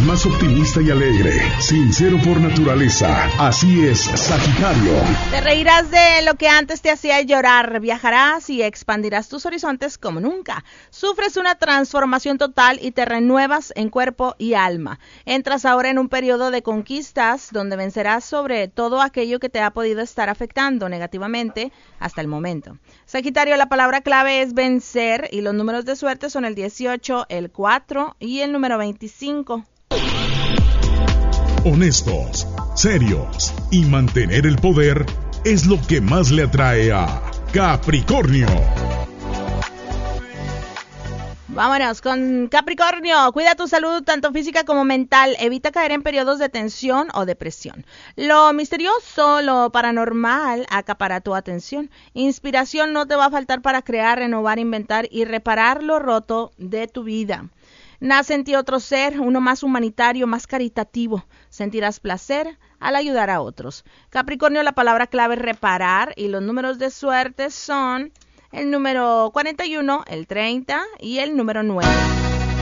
más optimista y alegre, sincero por naturaleza. Así es, Sagitario. Te reirás de lo que antes te hacía llorar, viajarás y expandirás tus horizontes como nunca. Sufres una transformación total y te renuevas en cuerpo y alma. Entras ahora en un periodo de conquistas donde vencerás sobre todo aquello que te ha podido estar afectando negativamente hasta el momento. Sagitario, la palabra clave es vencer y los números de suerte son el 18, el 4 y el número 25. Honestos, serios y mantener el poder es lo que más le atrae a Capricornio. Vámonos con Capricornio. Cuida tu salud tanto física como mental. Evita caer en periodos de tensión o depresión. Lo misterioso, lo paranormal acapara tu atención. Inspiración no te va a faltar para crear, renovar, inventar y reparar lo roto de tu vida. Nace en ti otro ser, uno más humanitario, más caritativo. Sentirás placer al ayudar a otros. Capricornio, la palabra clave es reparar y los números de suerte son el número 41, el 30 y el número 9.